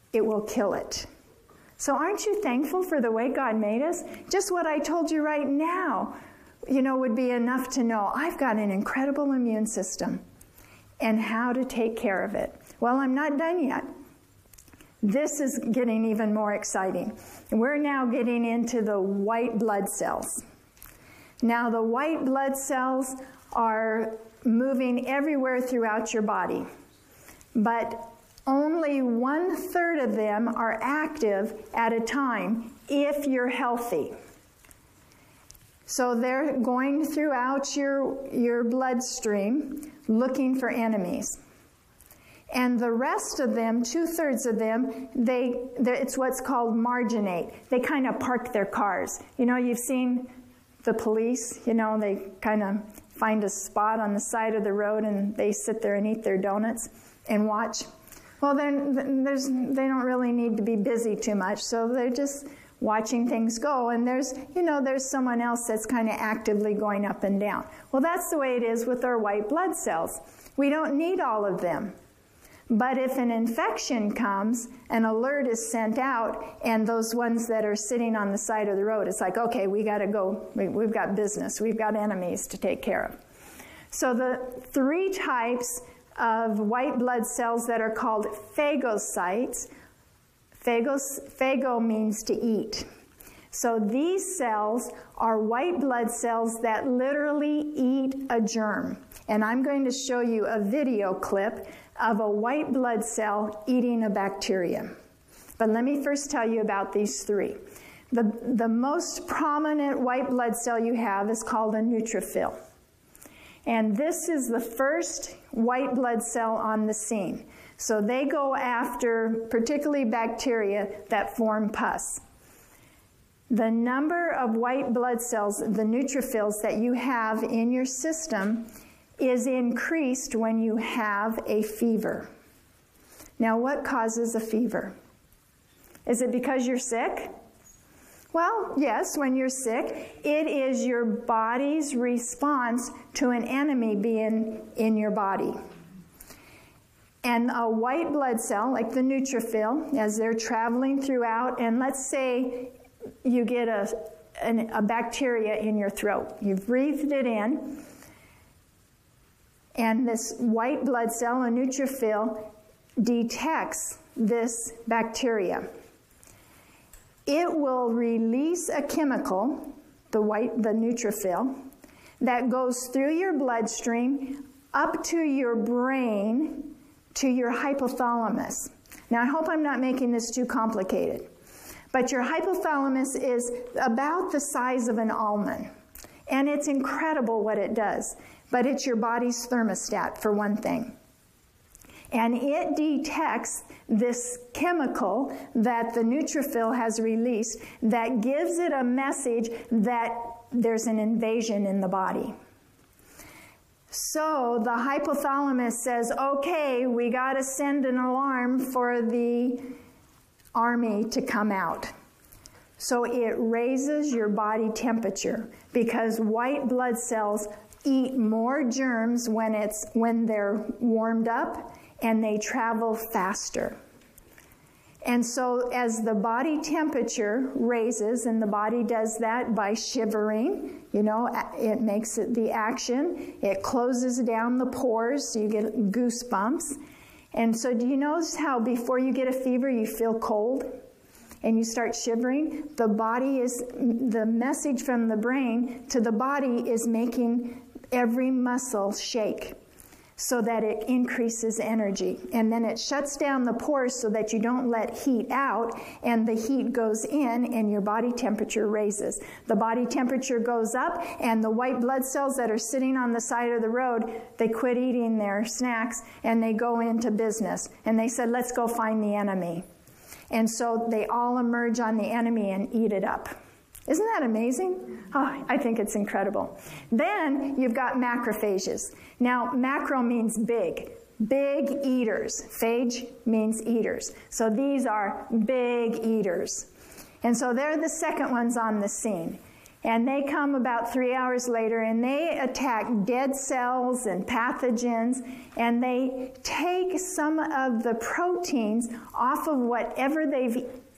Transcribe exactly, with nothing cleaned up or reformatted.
it will kill it. So aren't you thankful for the way God made us? Just what I told you right now, you know, would be enough to know I've got an incredible immune system and how to take care of it. Well, I'm not done yet. This is getting even more exciting. We're now getting into the white blood cells. Now, the white blood cells are moving everywhere throughout your body, but only one third of them are active at a time if you're healthy. So they're going throughout your, your bloodstream looking for enemies. And the rest of them, two-thirds of them, they, it's what's called marginate. They kind of park their cars. You know, you've seen the police, you know, they kind of find a spot on the side of the road and they sit there and eat their donuts and watch. Well, then there's, they don't really need to be busy too much, so they're just watching things go, and there's, you know, there's someone else that's kind of actively going up and down. Well, that's the way it is with our white blood cells. We don't need all of them. But if an infection comes, an alert is sent out, and those ones that are sitting on the side of the road, it's like, okay, we got to go. We, we've got business. We've got enemies to take care of. So the three types of white blood cells that are called phagocytes, phagos, phago means to eat. So these cells are white blood cells that literally eat a germ. And I'm going to show you a video clip of a white blood cell eating a bacteria. But let me first tell you about these three. The, the most prominent white blood cell you have is called a neutrophil. And this is the first white blood cell on the scene. So they go after particularly bacteria that form pus. The number of white blood cells, the neutrophils that you have in your system, is increased when you have a fever. Now, what causes a fever? Is it because you're sick? Well, yes, when you're sick, it is your body's response to an enemy being in your body. And a white blood cell, like the neutrophil, as they're traveling throughout, and let's say you get a, an, a bacteria in your throat. You've breathed it in, and this white blood cell, a neutrophil, detects this bacteria. It will release a chemical, the white, the neutrophil, that goes through your bloodstream up to your brain, to your hypothalamus. Now, I hope I'm not making this too complicated, but your hypothalamus is about the size of an almond, and it's incredible what it does, but it's your body's thermostat, for one thing. And it detects this chemical that the neutrophil has released that gives it a message that there's an invasion in the body. So the hypothalamus says, okay, we got to send an alarm for the army to come out. So it raises your body temperature because white blood cells eat more germs when it's when they're warmed up, and they travel faster. And so as the body temperature raises, and the body does that by shivering, you know, it makes it the action, it closes down the pores, so you get goosebumps. And so do you notice how before you get a fever, you feel cold and you start shivering? The body is, the message from the brain to the body is making every muscle shake, so that it increases energy. And then it shuts down the pores so that you don't let heat out, and the heat goes in and your body temperature raises. The body temperature goes up, and the white blood cells that are sitting on the side of the road, they quit eating their snacks and they go into business. And they said, let's go find the enemy. And so they all emerge on the enemy and eat it up. Isn't that amazing? Oh, I think it's incredible. Then you've got macrophages. Now, macro means big, big eaters. Phage means eaters. So these are big eaters. And so they're the second ones on the scene. And they come about three hours later, and they attack dead cells and pathogens, and they take some of the proteins off of whatever they've